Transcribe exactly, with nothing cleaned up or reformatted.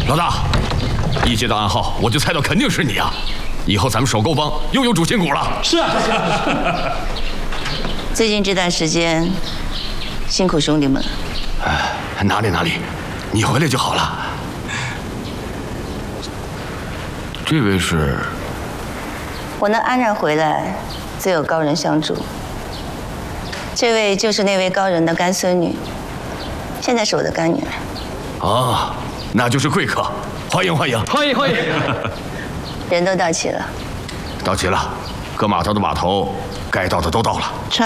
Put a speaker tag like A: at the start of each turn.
A: 老大，一接到暗号，我就猜到肯定是你啊！以后咱们首购帮又有主心骨了。
B: 是啊。
C: 最近这段时间，辛苦兄弟们了。
A: 哎，哪里哪里，你回来就好了。这位是？
C: 我能安然回来，自有高人相助。这位就是那位高人的干孙女，现在是我的干女儿。
A: 啊，那就是贵客，欢迎欢迎
B: 欢迎欢迎。
C: 人都到齐了。
A: 到齐了，搁码头的码头，该到的都到了。